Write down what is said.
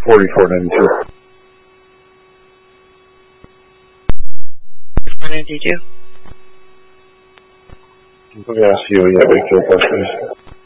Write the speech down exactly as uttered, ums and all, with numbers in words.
forty-four ninety-two. forty-four ninety-two. Let me ask you, yeah, make your question.